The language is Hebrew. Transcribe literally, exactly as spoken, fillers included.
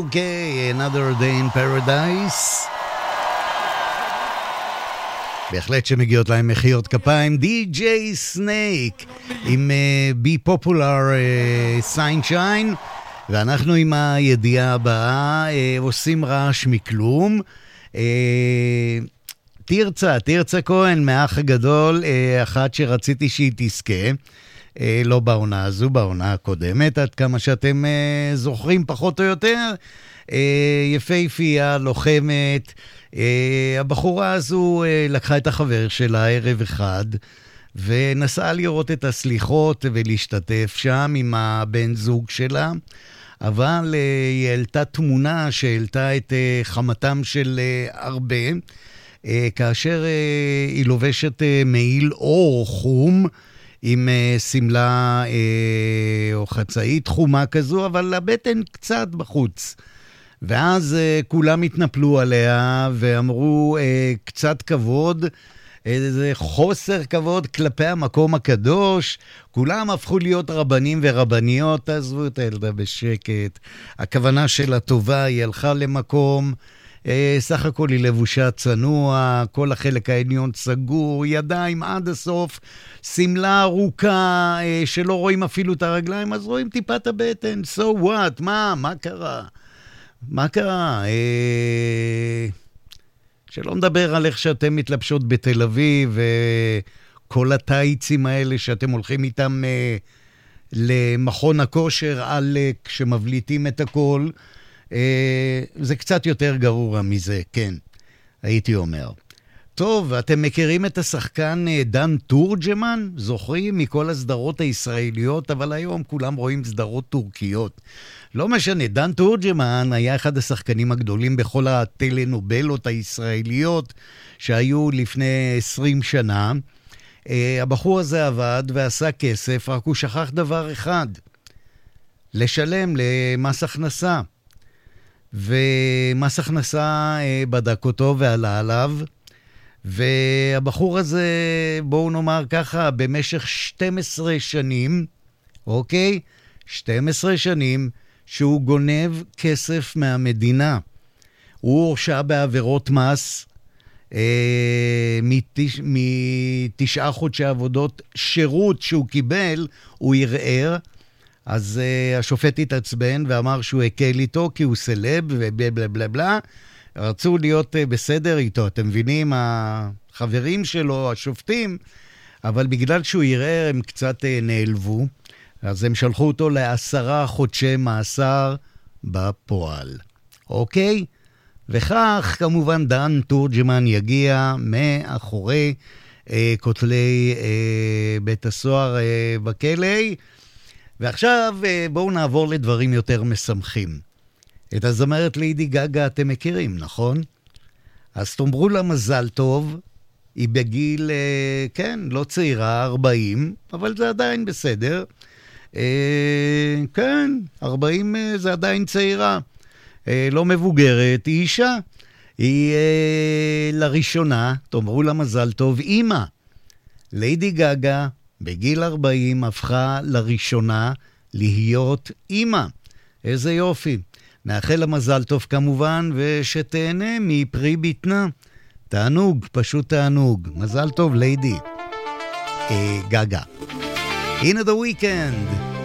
אוקיי, Another Day in Paradise. בהחלט שמגיעות להם מחיאות כפיים. די-ג'יי Snake עם uh, Be Popular uh, Sunshine. ואנחנו עם הידיעה הבאה, uh, עושים רעש מכלום. Uh, תרצה, תרצה כהן מהאח הגדול, uh, אחת שרציתי שהיא תזכה. Uh, לא בעונה הזו, בעונה הקודמת, עד כמה שאתם uh, זוכרים פחות או יותר. Uh, יפהפייה, לוחמת. Uh, הבחורה הזו uh, לקחה את החבר שלה ערב אחד, ונסעה לראות את הסליחות ולהשתתף שם עם הבן זוג שלה, אבל uh, היא העלתה תמונה שהעלתה את uh, חמתם של uh, הרבה, uh, כאשר uh, היא לובשת uh, מעיל אור חום, עם uh, סמלה uh, או חצאית חומה כזו, אבל הבטן קצת בחוץ. ואז uh, כולם התנפלו עליה ואמרו uh, קצת כבוד, איזה חוסר כבוד כלפי המקום הקדוש. כולם הפכו להיות רבנים ורבניות. תעזבו את הילדה בשקט. הכוונה שלה טובה, היא הלכה למקום, אה, סך הכל היא לבושה צנוע, כל החלק העליון סגור, ידיים עד הסוף, סמלה ארוכה, אה, שלא רואים אפילו את הרגליים, אז רואים טיפת הבטן. So what? מה? מה קרה? מה קרה? אה... שלא מדבר על איך שאתם מתלבשות בתל אביב, וכל הטייצים האלה שאתם הולכים איתם אה, למכון הכושר, על כשמבליטים את הכל, אה, זה קצת יותר גרוע מזה, כן, הייתי אומר. טוב, אתם מכירים את השחקן דן תורג'מן? זוכרים מכל הסדרות הישראליות, אבל היום כולם רואים סדרות טורקיות. לא משנה, דן תורג'מן היה אחד השחקנים הגדולים בכל הטלנובלות הישראליות שהיו לפני עשרים שנה. הבחור הזה עבד ועשה כסף, רק הוא שכח דבר אחד, לשלם למס הכנסה. ומס הכנסה בדק אותו ועלה עליו, והבחור הזה, בואו נאמר ככה, במשך שתים עשרה שנים, אוקיי? שתים עשרה שנים, שהוא גונב כסף מהמדינה. הוא הורשע בעבירות מס, אה, מתש, מתשעה חודשי עבודות שירות שהוא קיבל, הוא ערער, אז אה, השופט התעצבן ואמר שהוא הקל איתו, כי הוא סלב ובלה בלה בלה בלה, רצו להיות uh, בסדר איתו, אתם מבינים, החברים שלו, השופטים, אבל בגלל שהוא יראה, הם קצת uh, נעלבו, אז הם שלחו אותו לעשרה חודשי מאסר בפועל. אוקיי? וכך כמובן דן תורג'מן יגיע מאחורי uh, כותלי uh, בית הסוהר uh, בכלא, ועכשיו uh, בואו נעבור לדברים יותר משמחים. את הזמרת ליידי גגה אתם מכירים, נכון? אז תאמרו לה מזל טוב, היא בגיל, אה, כן, לא צעירה, ארבעים, אבל זה עדיין בסדר. אה, כן, ארבעים אה, זה עדיין צעירה. אה, לא מבוגרת, היא אישה. היא אה, לראשונה, תאמרו לה מזל טוב, אמא. ליידי גגה בגיל ארבעים הפכה לראשונה להיות אמא. איזה יופי. נאחל למזל טוב כמובן, ושתהנה מפרי ביטנה. תענוג, פשוט תענוג. מזל טוב, ליידי. אה, גגה. In the weekend.